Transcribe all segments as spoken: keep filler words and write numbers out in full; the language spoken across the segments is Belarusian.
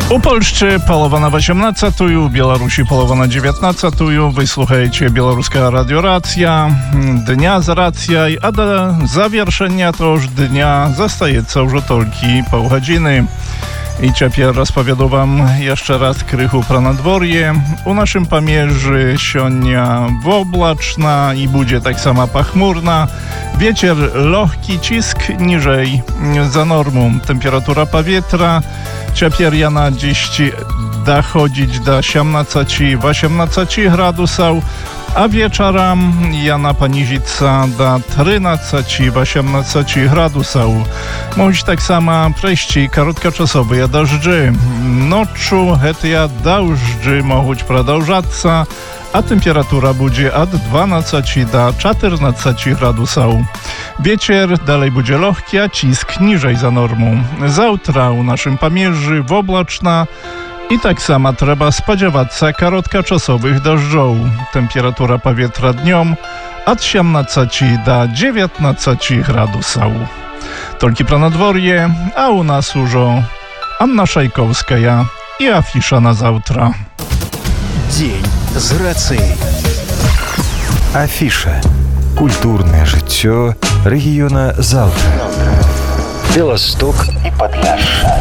У Польшчы палова на восемнадцатую, у Беларусі палова на девятнадцатую. Вы слухаеце беларуская радиорацыя, дня з рацыяй, а да завершэння того ж дня застаецца ўжо толькі паўгадзіны. I цяпер распавяду вам jeszcze raz krychu про надвор'е. У нашym pamierzy сёння woblachna i będzie tak samo pachmurna. Wieczór lohki, cisk niżej za normą. Temperatura powietrza цяпер яна dziś dochodzić do siedemnaście osiemnaście gradusów, a wieczorem jana poniżyca do trzynaście osiemnaście gradusów. Może tak samo przejść krótkoczasowe deszcze. Noczu te deszcze mogą продолжаться, a temperatura będzie od dwanaście do czternaście gradusów. Wieczór dalej będzie lohki, a cisk niżej za normą. Zawtra u naszym pamierzy woblachna i tak samo trzeba spodziewać się krótkoczasowych deszczów. Temperatura powietrza dniem od siedemnaście do dziewiętnaście gradusów. Tylko pro nadworje, a u nas już Anna Szajkowska i afisza na zawtra. Dzień z racji. Афіша. Культурное жыццё рэгіёна заўтра. Беласток і Падляшша.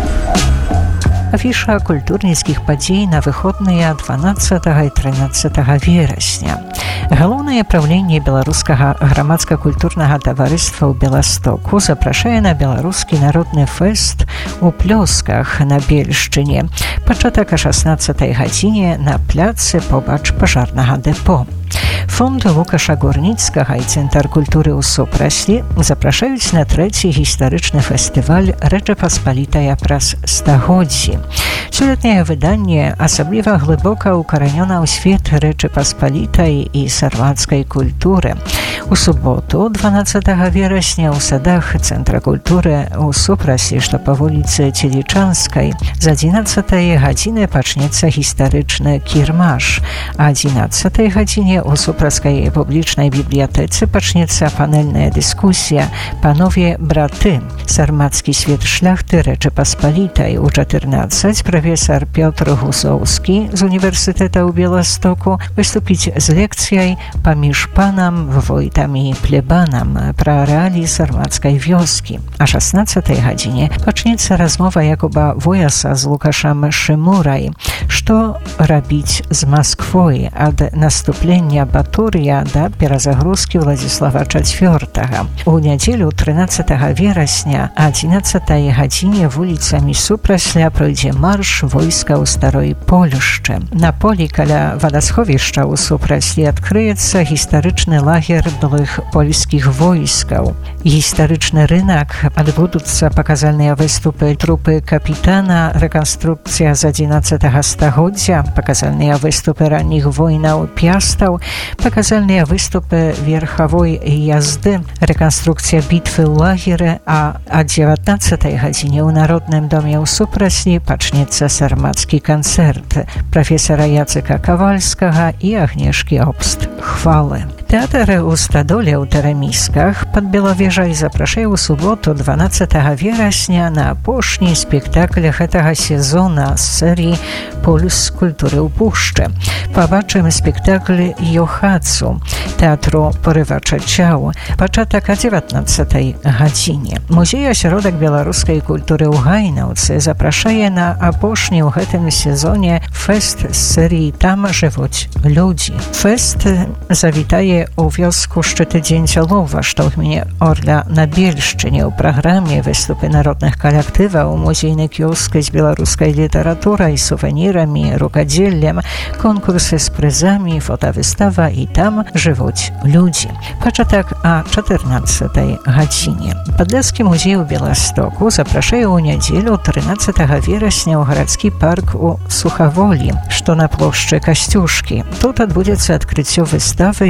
Афіша культурніцкіх падзей на выходныя дванаццатага і трынаццатага верасня. Галоўнае праўленне беларускага грамадска-культурнага таварыства ў Беластоку запрашае на беларускі народны фэст у Плёсках на Бельшчыне. Пачатак о шаснаццатай гадзіне на пляцы побач пажарнага дэпо. Фонд Лукаша Гурніцкага і Цэнтр культуры ў супраслі запрашаюць на трэці гістарычны фестываль «Рэча Паспалітая праз стагоддзі». Сёлетняе выданне асабліва глыбока ўкаранёна ў свет Рэчы Паспалітай і сармацкай культуры. У суботу, дванаццатага верасня, у садах Цэнтра культуры ў супраслі, што па вуліцы Целічанскай, з адзінаццатай гадзіны пачнецца гістарычны кірмаш, а адзінаццатай гадзіне у супрацкай публічнай бібліятэцы пачнецца панельная дыскусія «Панове браты. Сармацкі свет шляхты Рэчы Паспалітай». У чатырнаццаць прафесар Пётр Гусоўскі з універсітэта ў Беластоку выступіць з лекцыяй «Паміж панам, войтам і плебанам» пра рэаліі сармацкай вёскі. А шаснаццатай гадзіне пачнецца размова Якуба Вояса з Лукашам Шымурай «Што рабіць з Масквой ад наступлення Батур'я да перазагрузкі Владзіслава чацвёртага». У нядзелю трынаццатага верасня а адзінаццатай гадзіне вуліцамі супрасля пройдзе марш войска ў старой Польшчы. На полі каля вадасховішча ў супраслі адкрыецца гістарычны лагер былых польскіх войскаў. Гістарычны рынак, адбудуцца паказальныя выступы трупы капітана, рэканструкцыя з адзінаццатага стагоддзя, паказальныя выступы ранніх войнаў пястаў, паказальныя выступы верхавой язды, рэканструкцыя бітвы ў лагеры, а ад дзевятнаццатай гадзіне ў Народным доме ў супраслі пачнецца сармацкі канцэрт прафесара Яцыка Кавальскага і Агнешкі Обст Хвалы. Тэатр у Стадоле ў Тарамісках пад Белавежай запрашае ў суботу дванаццатага верасня на апошні спектакль гэтага сезона з серыі «Пульс культуры ў пушчы». Пабачым спектакль «Йохацу» тэатру «Порывача цяў». Пачатак о дзевятнаццатай гадзіне. Музей асяродак беларускай культуры ў Гайнаўцы запрашае на апошні ў гэтым сезоне фэст з серыі «Там жывуць людзі». Фэст завітае у вёску Шчыты-Дзенцялова, што ў гміне Орля на Бельшчыне. У праграме выступы народных калектываў, музейны кіёск з беларускай літаратурай, сувенірамі, рукадзеллем, конкурсы з прызамі, фотавыстава і «Там жывуць людзі». Пачатак о чатырнаццатай гадзіне. Падляскі музей у Беластоку запрашае ў нядзелю трынаццатага верасня ў гарадскі парк у Сухаволі, што на плошчы Касцюшкі. Тут адбудзецца адкрыццё выставы, якая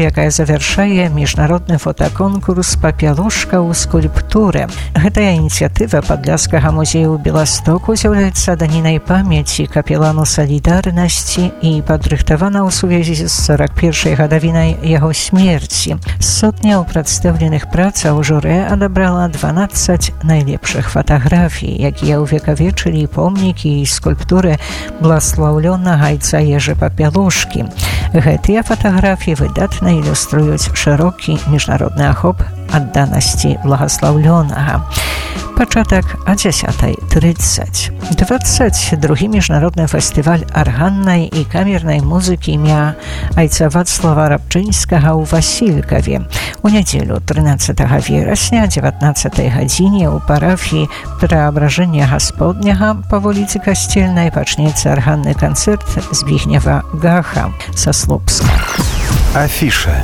завяршае міжнародны фотаконкурс «Папялушка ў скульптуры». Гэтая ініцыятыва падляшскага музея ў Беластоку з'яўляецца данінай памяці капелану «Салідарнасці» і падрыхтавана ў сувязі з сорок першай гадавінай яго смерці. Сотняў прадстаўленых працаў журы адабрала дванаццаць найлепшых фатаграфій, якія ўвекавечылі помнікі і скульптуры бласлаўлёнага айца Ежы Папялушкі. Гэтыя фатаграфіі выдатна ілюструюць шырокі міжнародны ахоп адданасці благаслаўлёнага. Пачатак о дзесятай трыццаць. двадцаць другі міжнародны фестываль арганнай і камернай музыкі імя айца Вацлава Рабчынскага ў Васількаве. У нядзелю трынаццатага верасня о дзевятнаццатай гадзіне ў парафіі Преабражэння Гасподняга па вуліцы Касцельнай пачнецца арганны канцэрт Збігнева Гаха са Слупска. Афіша.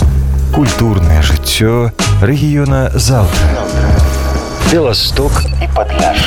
Культурнае жыццё рэгіёна Залты. Беласток і Падляшша.